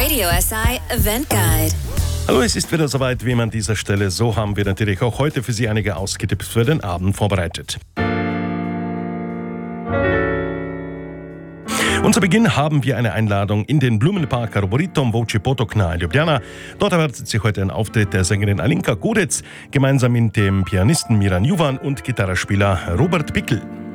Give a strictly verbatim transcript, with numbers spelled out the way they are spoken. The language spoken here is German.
Radio S I Event Guide. Hallo, es ist wieder soweit, wie man an dieser Stelle. So haben wir natürlich auch heute für Sie einige Ausgetipps für den Abend vorbereitet. Und zu Beginn haben wir eine Einladung in den Blumenpark Arboritum Voci Potocna in Ljubljana. Dort erwartet sich heute ein Auftritt der Sängerin Alinka Godec, gemeinsam mit dem Pianisten Miran Juvan und Gitarrespieler Robert Bickel.